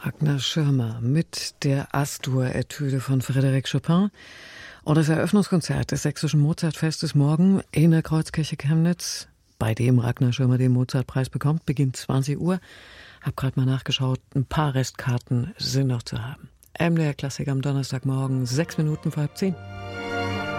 Ragnar Schirmer mit der Astur-Etüde von Frédéric Chopin. Und das Eröffnungskonzert des Sächsischen Mozartfestes morgen in der Kreuzkirche Chemnitz, bei dem Ragnar Schirmer den Mozartpreis bekommt, beginnt 20 Uhr. Hab gerade mal nachgeschaut, ein paar Restkarten sind noch zu haben. MDR Klassik am Donnerstagmorgen, 6 Minuten vor halb 10.